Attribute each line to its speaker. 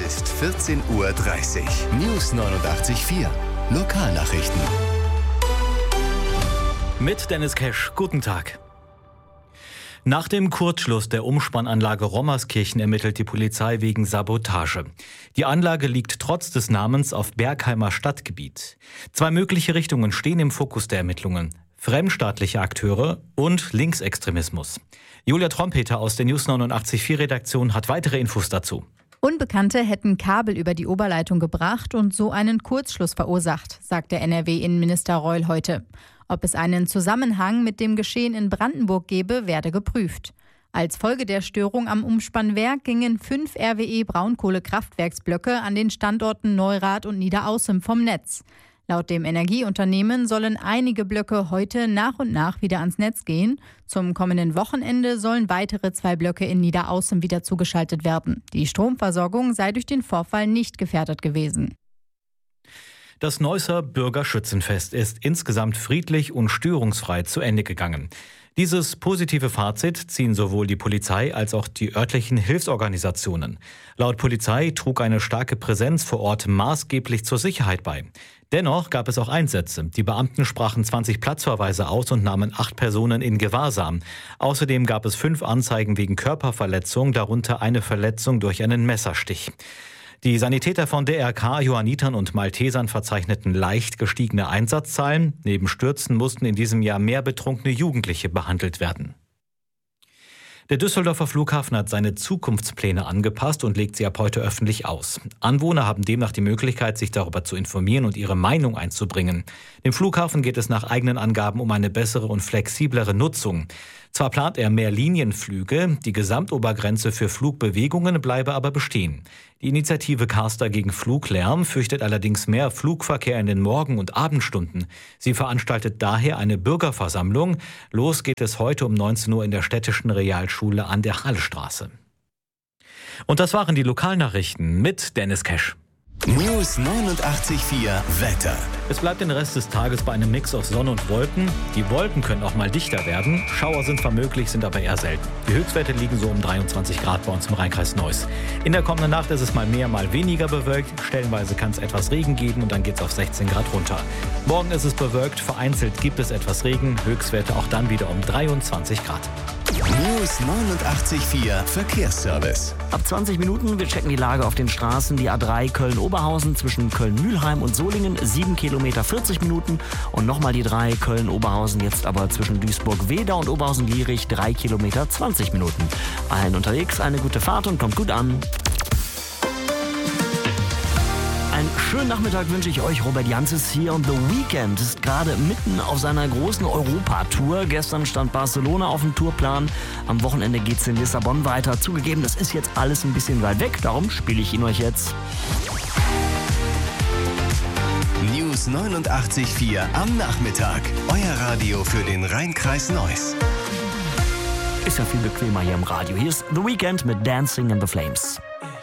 Speaker 1: ist 14:30 Uhr. News 89.4. Lokalnachrichten.
Speaker 2: Mit Dennis Kesch. Guten Tag. Nach dem Kurzschluss der Umspannanlage Rommerskirchen ermittelt die Polizei wegen Sabotage. Die Anlage liegt trotz des Namens auf Bergheimer Stadtgebiet. 2 mögliche Richtungen stehen im Fokus der Ermittlungen: fremdstaatliche Akteure und Linksextremismus. Julia Trompeter aus der News 89.4 Redaktion hat weitere Infos dazu.
Speaker 3: Unbekannte hätten Kabel über die Oberleitung gebracht und so einen Kurzschluss verursacht, sagt der NRW-Innenminister Reul heute. Ob es einen Zusammenhang mit dem Geschehen in Brandenburg gebe, werde geprüft. Als Folge der Störung am Umspannwerk gingen 5 RWE-Braunkohlekraftwerksblöcke an den Standorten Neurath und Niederaußem vom Netz. Laut dem Energieunternehmen sollen einige Blöcke heute nach und nach wieder ans Netz gehen. Zum kommenden Wochenende sollen weitere 2 Blöcke in Niederaußem wieder zugeschaltet werden. Die Stromversorgung sei durch den Vorfall nicht gefährdet gewesen.
Speaker 2: Das Neusser Bürgerschützenfest ist insgesamt friedlich und störungsfrei zu Ende gegangen. Dieses positive Fazit ziehen sowohl die Polizei als auch die örtlichen Hilfsorganisationen. Laut Polizei trug eine starke Präsenz vor Ort maßgeblich zur Sicherheit bei. Dennoch gab es auch Einsätze. Die Beamten sprachen 20 Platzverweise aus und nahmen 8 Personen in Gewahrsam. Außerdem gab es 5 Anzeigen wegen Körperverletzung, darunter eine Verletzung durch einen Messerstich. Die Sanitäter von DRK, Johannitern und Maltesern verzeichneten leicht gestiegene Einsatzzahlen. Neben Stürzen mussten in diesem Jahr mehr betrunkene Jugendliche behandelt werden. Der Düsseldorfer Flughafen hat seine Zukunftspläne angepasst und legt sie ab heute öffentlich aus. Anwohner haben demnach die Möglichkeit, sich darüber zu informieren und ihre Meinung einzubringen. Dem Flughafen geht es nach eigenen Angaben um eine bessere und flexiblere Nutzung. Zwar plant er mehr Linienflüge, die Gesamtobergrenze für Flugbewegungen bleibe aber bestehen. Die Initiative Caster gegen Fluglärm fürchtet allerdings mehr Flugverkehr in den Morgen- und Abendstunden. Sie veranstaltet daher eine Bürgerversammlung. Los geht es heute um 19 Uhr in der städtischen Realschule an der Hallestraße. Und das waren die Lokalnachrichten mit Dennis Kesch.
Speaker 1: News 89.4 Wetter.
Speaker 2: Es bleibt den Rest des Tages bei einem Mix aus Sonne und Wolken. Die Wolken können auch mal dichter werden. Schauer sind zwar möglich, sind aber eher selten. Die Höchstwerte liegen so um 23 Grad bei uns im Rheinkreis Neuss. In der kommenden Nacht ist es mal mehr, mal weniger bewölkt. Stellenweise kann es etwas Regen geben und dann geht es auf 16 Grad runter. Morgen ist es bewölkt, vereinzelt gibt es etwas Regen. Höchstwerte auch dann wieder um 23 Grad.
Speaker 1: News 89.4 Verkehrsservice.
Speaker 4: Ab 20 Minuten, wir checken die Lage auf den Straßen. Die A3 Köln-Oberhausen zwischen Köln-Mühlheim und Solingen, 7 Kilometer 40 Minuten. Und nochmal die 3 Köln-Oberhausen, jetzt aber zwischen Duisburg-Wedau und Oberhausen-Lierich, 3 Kilometer 20 Minuten. Allen unterwegs eine gute Fahrt und kommt gut an. Einen schönen Nachmittag wünsche ich euch. Robert Janzis hier und The Weeknd ist gerade mitten auf seiner großen Europatour. Gestern stand Barcelona auf dem Tourplan. Am Wochenende geht's in Lissabon weiter. Zugegeben, das ist jetzt alles ein bisschen weit weg. Darum spiele ich ihn euch jetzt.
Speaker 1: News 89.4 am Nachmittag. Euer Radio für den Rheinkreis Neuss.
Speaker 4: Ist ja viel bequemer hier im Radio. Hier ist The Weeknd mit Dancing in the Flames.